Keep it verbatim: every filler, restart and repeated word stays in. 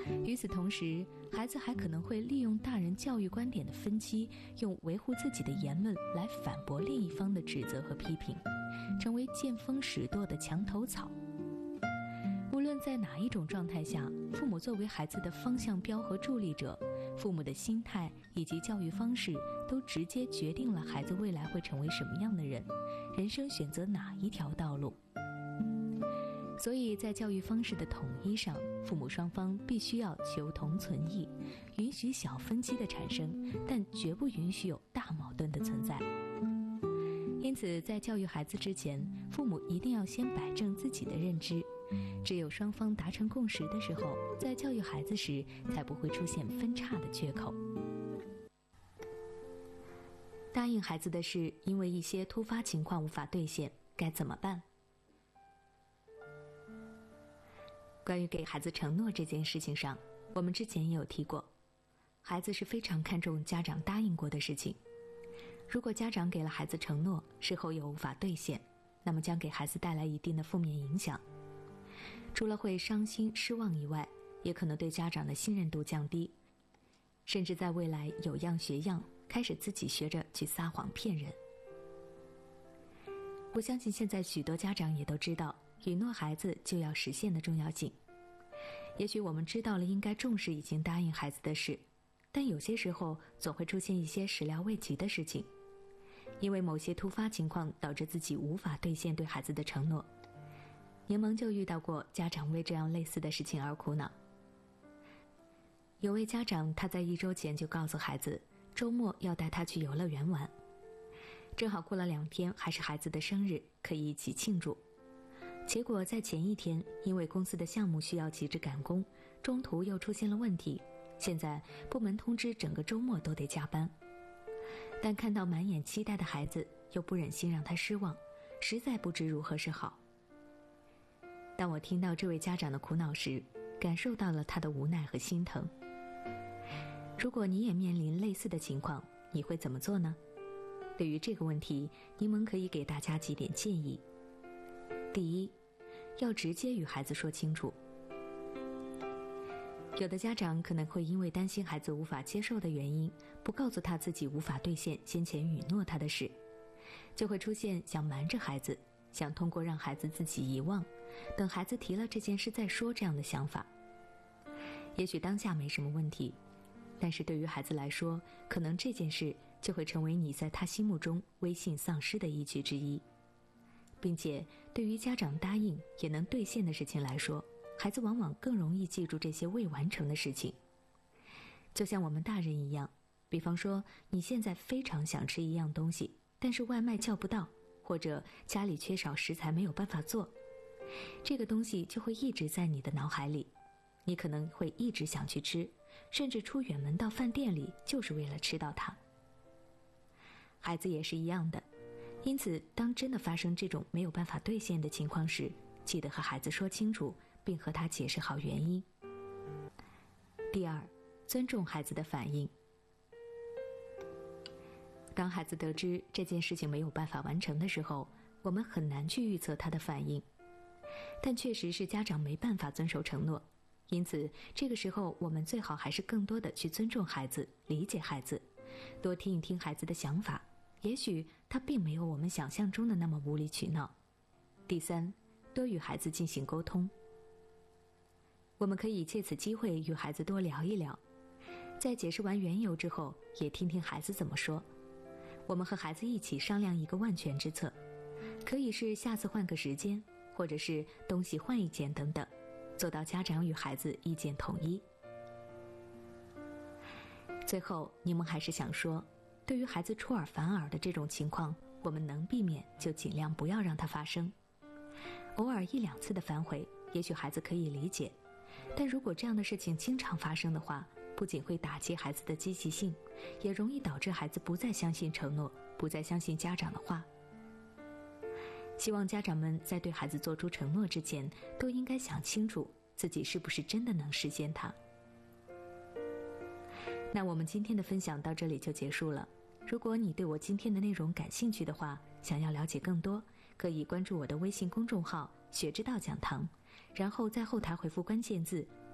与此同时，孩子还可能会利用大人教育观点的分歧，用维护自己的言论来反驳另一方的指责和批评，成为见风使舵的墙头草。无论在哪一种状态下，父母作为孩子的方向标和助力者，父母的心态以及教育方式都直接决定了孩子未来会成为什么样的人，人生选择哪一条道路。所以在教育方式的统一上，父母双方必须要求同存异，允许小分歧的产生，但绝不允许有大矛盾的存在。因此，在教育孩子之前，父母一定要先摆正自己的认知，只有双方达成共识的时候，在教育孩子时才不会出现分叉的缺口。答应孩子的事，因为一些突发情况无法兑现，该怎么办？关于给孩子承诺这件事情上，我们之前也有提过，孩子是非常看重家长答应过的事情。如果家长给了孩子承诺，事后又无法兑现，那么将给孩子带来一定的负面影响。除了会伤心失望以外，也可能对家长的信任度降低，甚至在未来有样学样，开始自己学着去撒谎骗人。我相信现在许多家长也都知道允诺孩子就要实现的重要性。也许我们知道了应该重视已经答应孩子的事，但有些时候总会出现一些始料未及的事情，因为某些突发情况导致自己无法兑现对孩子的承诺。柠檬就遇到过家长为这样类似的事情而苦恼。有位家长，他在一周前就告诉孩子周末要带他去游乐园玩，正好过了两天还是孩子的生日，可以一起庆祝。结果在前一天，因为公司的项目需要急着赶工，中途又出现了问题，现在部门通知整个周末都得加班。但看到满眼期待的孩子，又不忍心让他失望，实在不知如何是好。当我听到这位家长的苦恼时，感受到了他的无奈和心疼。如果你也面临类似的情况，你会怎么做呢？对于这个问题，柠檬可以给大家几点建议。第一，要直接与孩子说清楚。有的家长可能会因为担心孩子无法接受的原因，不告诉他自己无法兑现先前允诺他的事，就会出现想瞒着孩子，想通过让孩子自己遗忘，等孩子提了这件事再说这样的想法。也许当下没什么问题，但是对于孩子来说，可能这件事就会成为你在他心目中威信丧失的依据之一。并且对于家长答应也能兑现的事情来说，孩子往往更容易记住这些未完成的事情。就像我们大人一样，比方说你现在非常想吃一样东西，但是外卖叫不到，或者家里缺少食材没有办法做，这个东西就会一直在你的脑海里，你可能会一直想去吃，甚至出远门到饭店里就是为了吃到它。孩子也是一样的，因此当真的发生这种没有办法兑现的情况时，记得和孩子说清楚，并和他解释好原因。第二，尊重孩子的反应。当孩子得知这件事情没有办法完成的时候，我们很难去预测他的反应，但确实是家长没办法遵守承诺，因此这个时候我们最好还是更多的去尊重孩子，理解孩子，多听一听孩子的想法，也许他并没有我们想象中的那么无理取闹。第三，多与孩子进行沟通。我们可以借此机会与孩子多聊一聊，在解释完缘由之后，也听听孩子怎么说。我们和孩子一起商量一个万全之策，可以是下次换个时间，或者是东西换一件等等，做到家长与孩子意见统一。最后，柠檬还是想说，对于孩子出尔反尔的这种情况，我们能避免就尽量不要让它发生。偶尔一两次的反悔，也许孩子可以理解，但如果这样的事情经常发生的话，不仅会打击孩子的积极性，也容易导致孩子不再相信承诺，不再相信家长的话。希望家长们在对孩子做出承诺之前，都应该想清楚自己是不是真的能实现它。那我们今天的分享到这里就结束了。如果你对我今天的内容感兴趣的话，想要了解更多，可以关注我的微信公众号雪之道讲堂，然后在后台回复关键字